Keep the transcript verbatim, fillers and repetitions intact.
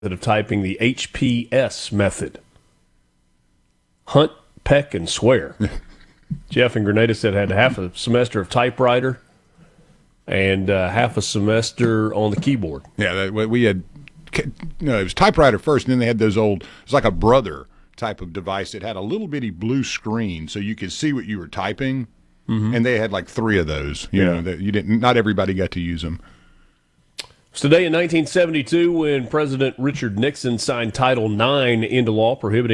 of typing, the H P S method. Hunt, peck, and swear. Jeff in Grenada said had half a semester of typewriter and uh, half a semester on the keyboard. Yeah, that, we had, no, it was typewriter first, and then they had those old, it's like a brother type of device that had a little bitty blue screen so you could see what you were typing, mm-hmm. and they had like three of those. You yeah. know, that you didn't. Not everybody got to use them. It's today in nineteen seventy-two when President Richard Nixon signed Title nine into law, prohibiting